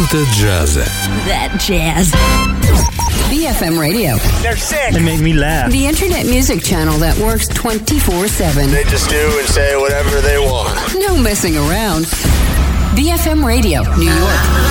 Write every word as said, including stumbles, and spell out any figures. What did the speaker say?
Minuta jazz. That jazz. B F M Radio. They're sick. They make me laugh. The internet music channel that works twenty-four seven. They just do and say whatever they want. No messing around. B F M Radio, New York.